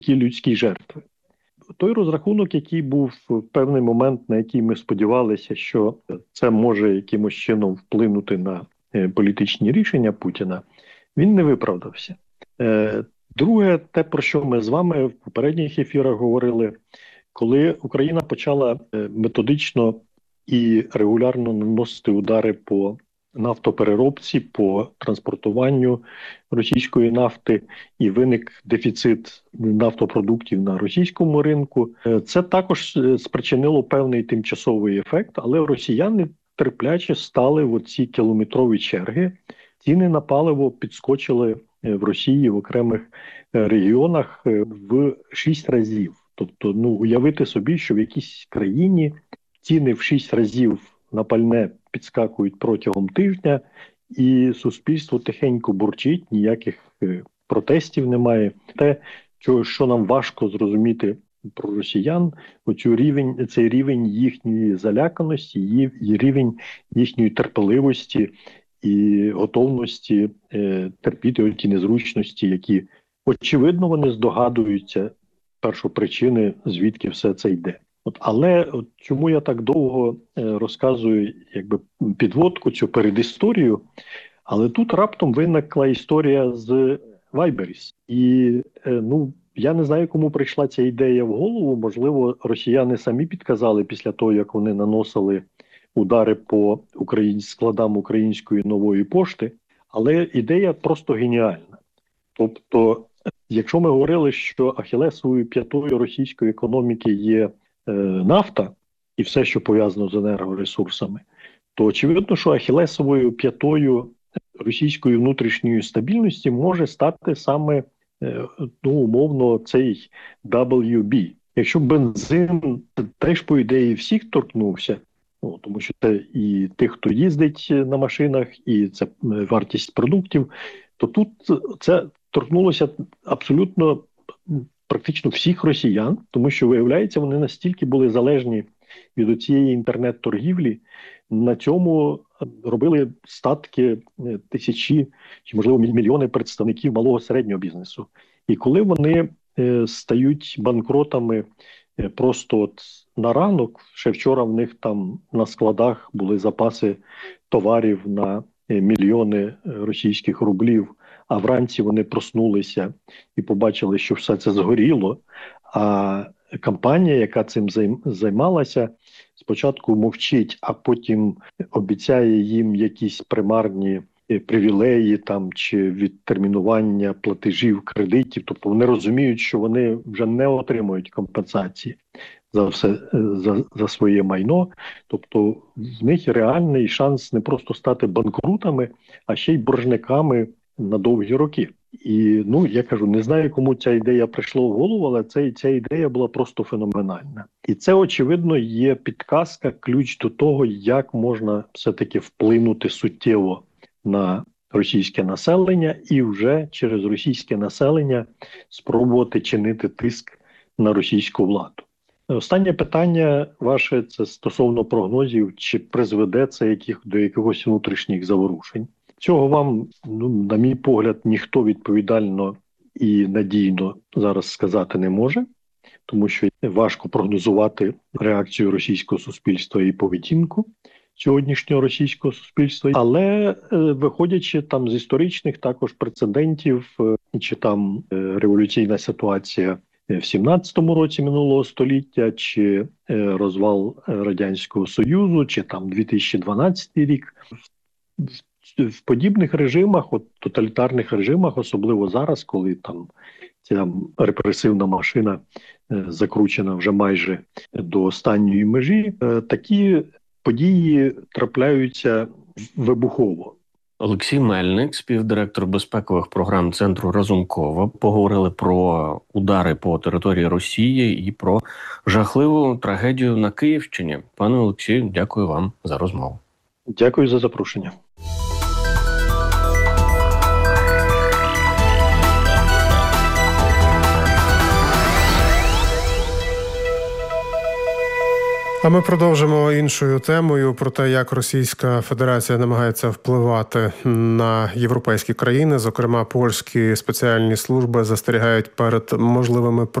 ті людські жертви. Той розрахунок, який був в певний момент, на який ми сподівалися, що це може якимось чином вплинути на політичні рішення Путіна, він не виправдався. Друге, те, про що ми з вами в попередніх ефірах говорили, коли Україна почала методично і регулярно наносити удари по нафтопереробці, по транспортуванню російської нафти, і виник дефіцит нафтопродуктів на російському ринку, це також спричинило певний тимчасовий ефект, але росіяни терпляче стали в оці кілометрові черги. Ціни на паливо підскочили в Росії в окремих регіонах в 6 разів. Тобто, уявити собі, що в якійсь країні ціни в 6 разів на пальне підскакують протягом тижня, і суспільство тихенько бурчить, ніяких протестів немає. Те, що нам важко зрозуміти про росіян, цей рівень їхньої заляканості, і рівень їхньої терпеливості і готовності терпіти ті незручності, які, очевидно, вони здогадуються першопричини, звідки все це йде. Але чому я так довго розказую підводку, цю передісторію, але тут раптом виникла історія з Вайберіс. І я не знаю, кому прийшла ця ідея в голову, можливо, росіяни самі підказали після того, як вони наносили удари по складам української нової пошти, але ідея просто геніальна. Тобто, якщо ми говорили, що ахілесовою п'ятою російської економіки є нафта і все, що пов'язано з енергоресурсами, то очевидно, що ахілесовою п'ятою російської внутрішньої стабільності може стати саме, умовно, цей WB. Якщо бензин теж, по ідеї, всіх торкнувся, тому що це і тих, хто їздить на машинах, і це вартість продуктів, то тут це торкнулося абсолютно практично всіх росіян, тому що, виявляється, вони настільки були залежні від цієї інтернет-торгівлі, на цьому робили статки тисячі, чи, можливо, мільйони представників малого середнього бізнесу. І коли вони стають банкротами просто на ранок, ще вчора в них там на складах були запаси товарів на мільйони російських рублів, а вранці вони проснулися і побачили, що все це згоріло, а компанія, яка цим займалася, спочатку мовчить, а потім обіцяє їм якісь примарні привілеї там, чи відтермінування платежів, кредитів. Тобто вони розуміють, що вони вже не отримують компенсації за своє майно. Тобто в них реальний шанс не просто стати банкрутами, а ще й боржниками на довгі роки. І, я кажу, не знаю, кому ця ідея прийшла в голову, але ця ідея була просто феноменальна. І це, очевидно, є підказка, ключ до того, як можна все-таки вплинути суттєво на російське населення і вже через російське населення спробувати чинити тиск на російську владу. Останнє питання ваше – це стосовно прогнозів, чи призведе це до якихось внутрішніх заворушень. Цього вам, на мій погляд, ніхто відповідально і надійно зараз сказати не може, тому що важко прогнозувати реакцію російського суспільства і поведінку сьогоднішнього російського суспільства. Але виходячи там з історичних також прецедентів, чи там революційна ситуація в 17-му році минулого століття, чи розвал Радянського Союзу, чи там 2012 рік, в подібних режимах, тоталітарних режимах, особливо зараз, коли там ця репресивна машина закручена вже майже до останньої межі, такі події трапляються вибухово. Олексій Мельник, співдиректор безпекових програм Центру Разумкова. Поговорили про удари по території Росії і про жахливу трагедію на Київщині. Пане Олексію, дякую вам за розмову. Дякую за запрошення. А ми продовжимо іншою темою про те, як Російська Федерація намагається впливати на європейські країни. Зокрема, польські спеціальні служби застерігають перед можливими